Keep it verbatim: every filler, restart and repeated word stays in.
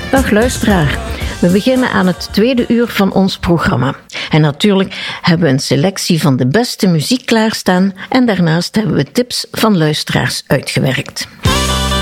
Dag luisteraar. We beginnen aan het tweede uur van ons programma. En natuurlijk hebben we een selectie van de beste muziek klaarstaan en daarnaast hebben we tips van luisteraars uitgewerkt.